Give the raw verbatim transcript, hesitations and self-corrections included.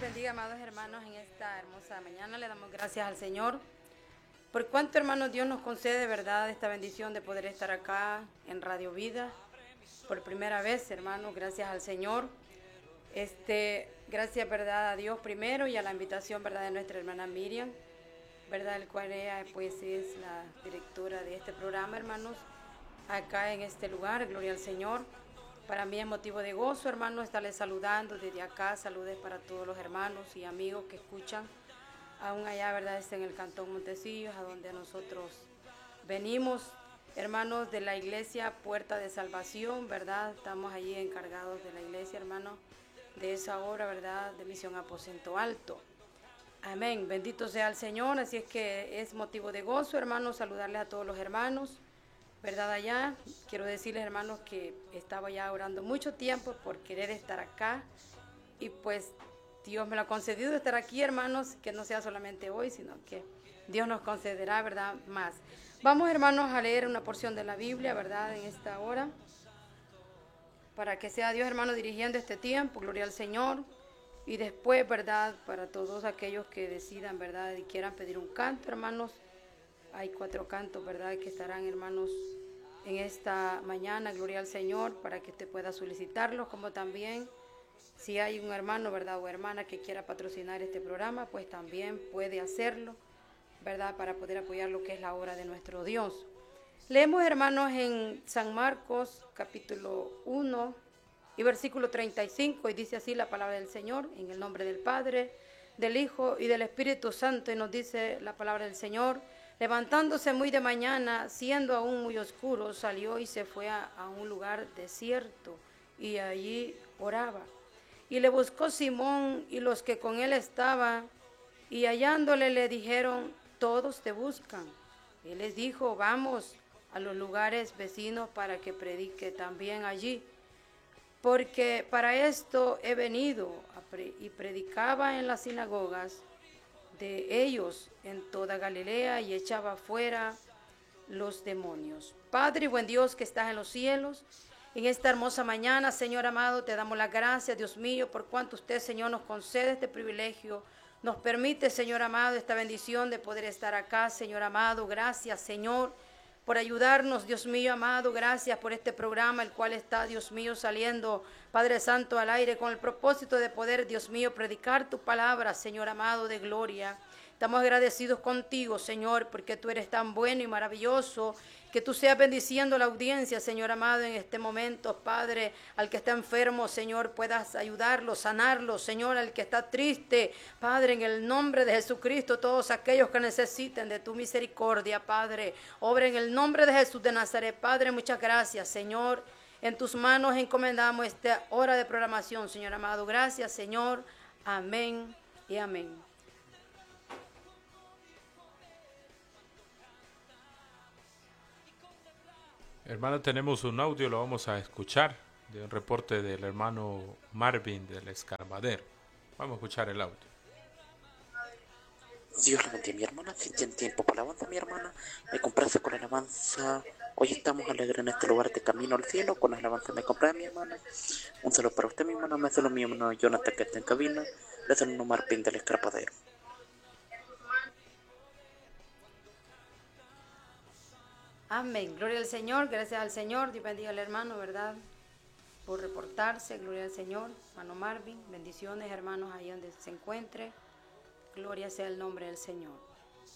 bendiga, amados hermanos, en esta hermosa mañana. Le damos gracias al Señor por cuánto, hermanos, Dios nos concede, verdad, esta bendición de poder estar acá en Radio Vida por primera vez, hermanos. Gracias al Señor. Este, gracias, verdad, a Dios primero y a la invitación, verdad, de nuestra hermana Miriam, verdad, el cual ella, pues, es la directora de este programa, hermanos, acá en este lugar. Gloria al Señor. Para mí es motivo de gozo, hermanos, estarles saludando desde acá. Saludes para todos los hermanos y amigos que escuchan, aún allá, verdad, está en el Cantón Montecillos, a donde nosotros venimos, hermanos, de la iglesia Puerta de Salvación, verdad. Estamos allí encargados de la iglesia, hermanos, de esa obra, verdad, de Misión Aposento Alto. Amén. Bendito sea el Señor. Así es que es motivo de gozo, hermanos, saludarles a todos los hermanos, verdad, allá. Quiero decirles, hermanos, que estaba ya orando mucho tiempo por querer estar acá, y pues Dios me lo ha concedido estar aquí, hermanos, que no sea solamente hoy, sino que Dios nos concederá, verdad, más. Vamos, hermanos, a leer una porción de la Biblia, verdad, en esta hora, para que sea Dios, hermanos, dirigiendo este tiempo. Gloria al Señor. Y después, verdad, para todos aquellos que decidan, verdad, y quieran pedir un canto, hermanos, hay cuatro cantos, verdad, que estarán, hermanos, en esta mañana. Gloria al Señor, para que usted pueda solicitarlos, como también si hay un hermano, verdad, o hermana que quiera patrocinar este programa, pues también puede hacerlo, verdad, para poder apoyar lo que es la obra de nuestro Dios. Leemos, hermanos, en San Marcos, capítulo uno y versículo treinta y cinco, y dice así la palabra del Señor: en el nombre del Padre, del Hijo y del Espíritu Santo. Y nos dice la palabra del Señor: levantándose muy de mañana, siendo aún muy oscuro, salió y se fue a, a un lugar desierto, y allí oraba. Y le buscó Simón y los que con él estaban, y hallándole le dijeron: todos te buscan. Él les dijo: vamos a los lugares vecinos para que predique también allí, porque para esto he venido. Y predicaba en las sinagogas de ellos en toda Galilea, y echaba fuera los demonios. Padre y buen Dios que estás en los cielos, en esta hermosa mañana, Señor amado, te damos las gracias, Dios mío, por cuanto usted, Señor, nos concede este privilegio, nos permite, Señor amado, esta bendición de poder estar acá, Señor amado. Gracias, Señor, por ayudarnos, Dios mío amado. Gracias por este programa, el cual está, Dios mío, saliendo, Padre Santo, al aire, con el propósito de poder, Dios mío, predicar tu palabra, Señor amado, de gloria. Estamos agradecidos contigo, Señor, porque tú eres tan bueno y maravilloso. Que tú seas bendiciendo la audiencia, Señor amado, en este momento, Padre. Al que está enfermo, Señor, puedas ayudarlo, sanarlo, Señor. Al que está triste, Padre, en el nombre de Jesucristo, todos aquellos que necesiten de tu misericordia, Padre, obra en el nombre de Jesús de Nazaret. Padre, muchas gracias, Señor. En tus manos encomendamos esta hora de programación, Señor amado. Gracias, Señor. Amén y amén. Hermano, tenemos un audio, lo vamos a escuchar, de un reporte del hermano Marvin del Escarbadero. Vamos a escuchar el audio. Dios le bendiga, mi hermana. Si tiene tiempo para la alabanza, mi hermana, me complace con la alabanza. Hoy estamos alegres en este lugar de camino al cielo. Con la alabanza me compré, mi hermana. Un saludo para usted, mi hermana. Me hace lo mío, hermano Jonathan, que está en cabina. Le hace un Marvin del Escarbadero. Amén. Gloria al Señor. Gracias al Señor. Dios bendiga al hermano, ¿verdad?, por reportarse. Gloria al Señor. Hermano Marvin, bendiciones, hermanos, ahí donde se encuentre. Gloria sea el nombre del Señor.